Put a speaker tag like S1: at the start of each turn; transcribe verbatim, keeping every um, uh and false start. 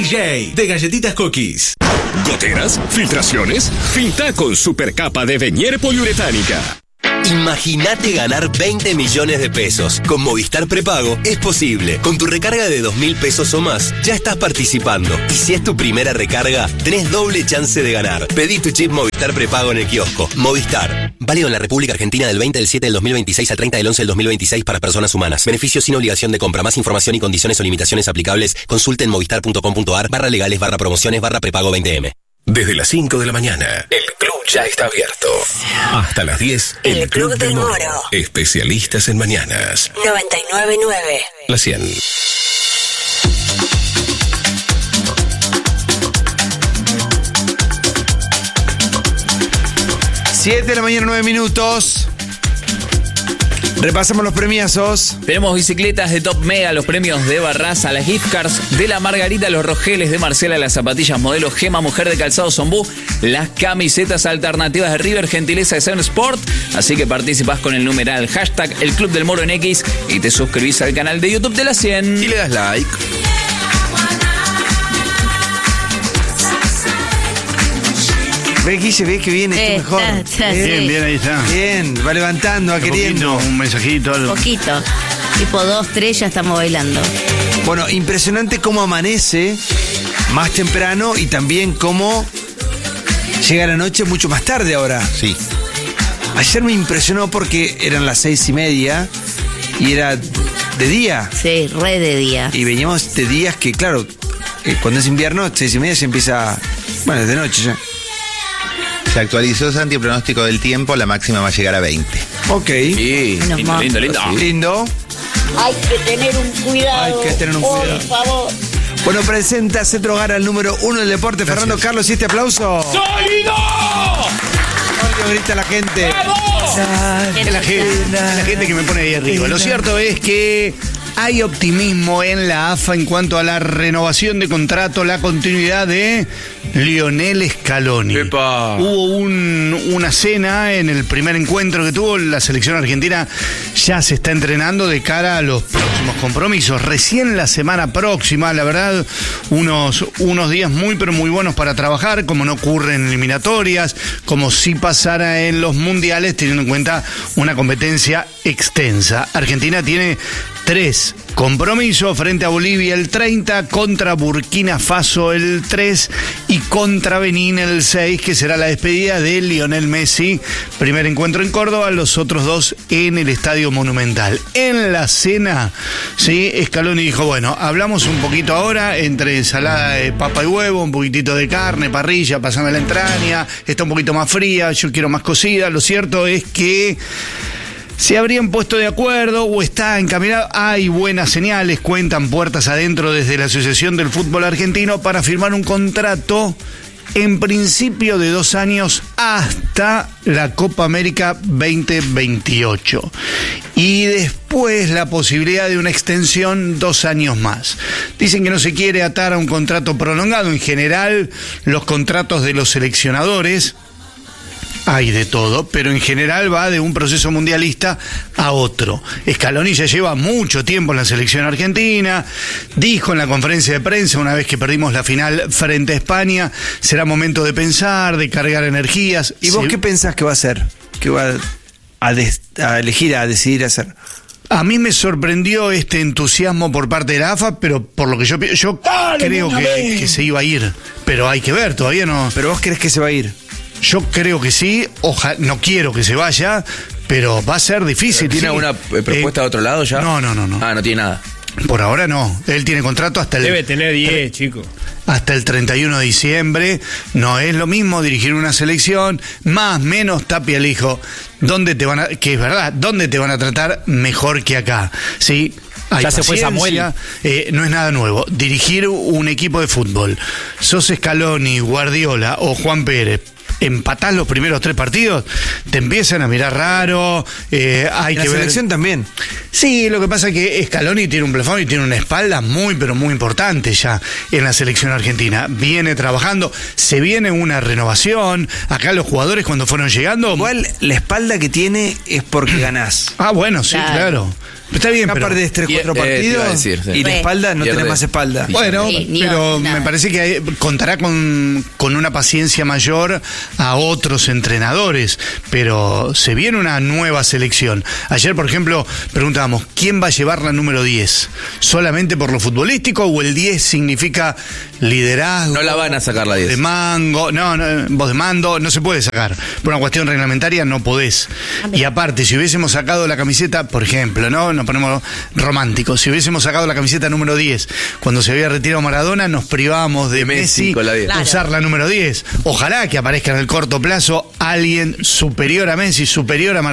S1: J de Galletitas Cookies.
S2: ¿Goteras? ¿Filtraciones? Finta con supercapa de Venier poliuretánica.
S3: Imagínate ganar veinte millones de pesos. Con Movistar Prepago es posible. Con tu recarga de dos mil pesos o más, ya estás participando. Y si es tu primera recarga, tenés doble chance de ganar. Pedí tu chip Movistar Prepago en el kiosco. Movistar. Válido en la República Argentina del veinte del siete del dos mil veintiséis al treinta del once del dos mil veintiséis para personas humanas. Beneficios sin obligación de compra. Más información y condiciones o limitaciones aplicables. Consulte en movistar.com.ar barra legales barra promociones barra prepago veinte eme.
S2: Desde las cinco de la mañana, el club ya está abierto. Hasta las diez, el, el Club, Club del Moro. Moro. Especialistas en mañanas.
S4: noventa y nueve punto nueve.
S2: La cien.
S5: siete de la mañana, nueve minutos. Repasamos los premiazos.
S6: Tenemos bicicletas de Top Mega, los premios de Barraza, las gift cards de la Margarita, los rogeles de Marcela, las zapatillas modelo Gema Mujer de Calzado Zombú, las camisetas alternativas de River, gentileza de Seven Sport. Así que participás con el numeral hashtag El Club del Moro en X y te suscribís al canal de YouTube de la cien.
S1: Y le das like.
S5: Ve, Guille, ve que viene
S7: Eh,
S5: esto mejor.
S7: está, está,
S5: bien,
S7: sí.
S5: bien, ahí está. Bien, va levantando, va
S8: Un
S5: queriendo.
S8: poquito, un mensajito, algo.
S7: Poquito. Tipo dos, tres, ya estamos bailando.
S5: Bueno, impresionante cómo amanece más temprano y también cómo llega la noche mucho más tarde ahora.
S8: Sí.
S5: Ayer me impresionó porque eran las seis y media y era de día.
S7: Sí, re de día.
S5: Y veníamos de días que, claro, eh, cuando es invierno, seis y media se empieza, bueno, es de noche ya.
S9: Se actualizó, Santi, el pronóstico del tiempo, la máxima va a llegar a veinte.
S5: Ok.
S6: Sí,
S7: Menos
S6: lindo,
S7: mal.
S6: lindo, lindo.
S5: Lindo.
S10: Hay que tener un cuidado.
S5: Hay que tener un cuidado.
S10: Por favor.
S5: Bueno, presenta Centro Hogar al número uno del deporte.
S8: Gracias.
S5: Fernando Carlos, ¿y este aplauso?
S6: ¡Sólido!
S5: Porque grita la gente.
S8: Es la gente, es la gente que me pone ahí arriba. Lo cierto es que hay optimismo en la A F A en cuanto a la renovación de contrato, la continuidad de Lionel Scaloni.
S6: Epa.
S8: Hubo un, una cena en el primer encuentro que tuvo la selección argentina. Ya se está entrenando de cara a los próximos compromisos. Recién la semana próxima, la verdad, unos, unos días muy pero muy buenos para trabajar, como no ocurre en eliminatorias, como si pasara en los mundiales, teniendo en cuenta una competencia extensa. Argentina tiene tres compromisos: frente a Bolivia el treinta, contra Burkina Faso el tres y contra Benín el seis, que será la despedida de Lionel Messi. Primer encuentro en Córdoba, los otros dos en el Estadio Monumental. En la cena, sí, Scaloni dijo, bueno, hablamos un poquito ahora entre ensalada de papa y huevo, un poquitito de carne, parrilla, pasame la entraña, está un poquito más fría, yo quiero más cocida. Lo cierto es que se habrían puesto de acuerdo o está encaminado. Hay buenas señales, cuentan puertas adentro desde la Asociación del Fútbol Argentino para firmar un contrato en principio de dos años hasta la Copa América veinte veintiocho. Y después la posibilidad de una extensión dos años más. Dicen que no se quiere atar a un contrato prolongado. En general, los contratos de los seleccionadores, hay de todo, pero en general va de un proceso mundialista a otro. Scaloni ya lleva mucho tiempo en la selección argentina, dijo en la conferencia de prensa una vez que perdimos la final frente a España, será momento de pensar, de cargar energías.
S5: ¿Y vos
S8: Se...
S5: qué pensás que va a hacer? ¿Qué va a, des- a elegir, a decidir hacer?
S8: A mí me sorprendió este entusiasmo por parte de la A F A, pero por lo que yo, yo creo que, que se iba a ir, pero hay que ver, todavía no.
S5: ¿Pero vos crees que se va a ir?
S8: Yo creo que sí, oja, no quiero que se vaya, pero va a ser difícil.
S6: ¿Tiene
S8: sí.
S6: alguna eh, propuesta
S8: Eh,
S6: de otro lado ya?
S8: No, no, no, no.
S6: Ah, no tiene nada.
S8: Por ahora no. Él tiene contrato hasta el...
S11: Debe tener diez, chico.
S8: Hasta el treinta y uno de diciembre. No es lo mismo dirigir una selección, más menos Tapia le dijo, ¿dónde te van a, que es verdad, ¿dónde te van a tratar mejor que acá? ¿Sí? Hay
S11: Ya se fue Samuel.
S8: Eh, no es nada nuevo. Dirigir un equipo de fútbol, sos Scaloni, Guardiola o Juan Pérez, empatás los primeros tres partidos, te empiezan a mirar raro, eh, hay
S5: En
S8: que
S5: la
S8: ver...
S5: selección también.
S8: Sí, lo que pasa es que Scaloni tiene un plafón y tiene una espalda muy, pero muy importante ya en la selección argentina. Viene trabajando, se viene una renovación. Acá los jugadores cuando fueron llegando...
S5: Igual la espalda que tiene es porque ganás.
S8: Ah, bueno, sí, claro.
S7: Claro.
S8: Está bien,
S5: Acá
S8: pero...
S5: perdés tres, cuatro
S6: Y, eh, te iba a
S5: partidos
S6: decir, sí.
S5: y la
S7: Re.
S5: espalda no
S6: Pierde.
S5: tenés más espalda.
S8: Bueno,
S7: Sí, ni
S8: pero
S7: os-
S8: me
S7: nada.
S8: parece que hay- contará con, con una paciencia mayor a otros entrenadores, pero se viene una nueva selección. Ayer, por ejemplo, preguntábamos, ¿quién va a llevar la número diez? ¿Solamente por lo futbolístico o el diez significa liderazgo?
S4: No la van a sacar la
S8: De
S4: diez.
S8: mango, no, no, voz de mando, no se puede sacar. Por una cuestión reglamentaria no podés. Y aparte, si hubiésemos sacado la camiseta, por ejemplo, ¿no? Nos ponemos románticos. Si hubiésemos sacado la camiseta número diez, cuando se había retirado Maradona, nos privábamos de,
S4: De Messi
S8: Messi
S4: con la diez.
S8: usar la número diez. Ojalá que aparezca en el corto plazo alguien superior a Messi, superior a Maradona.